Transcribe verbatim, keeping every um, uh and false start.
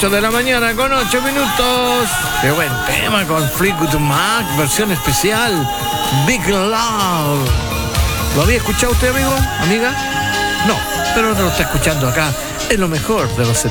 ocho de la mañana con ocho minutos. Qué buen tema con Fleetwood Mac, versión especial, Big Love. ¿Lo había escuchado usted, amigo? ¿Amiga? No, pero no lo está escuchando acá. Es lo mejor de los setenta.